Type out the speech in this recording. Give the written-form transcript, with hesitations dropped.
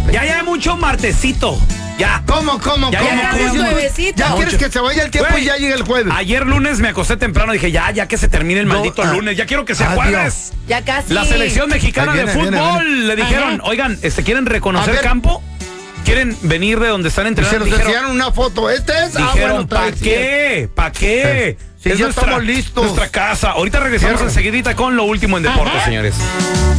Ya hay mucho martesito. Ya. ¿Cómo? Ya ¿Quieres que se vaya el tiempo Güey, y ya llegue el jueves? Ayer lunes me acosté temprano, dije, ya que se termine el maldito lunes, ya quiero que sea jueves. Ya casi. La selección mexicana Ahí de viene, fútbol viene. le dijeron, oigan, ¿quieren reconocer A ver. campo? ¿Quieren venir de donde están Y se entrenando? nos enseñaron una foto. ¿Este es? Dijeron, ¿para qué? ¿Para qué? Sí, ya estamos listos. Nuestra casa. Ahorita regresamos enseguidita con lo último en deportes, señores.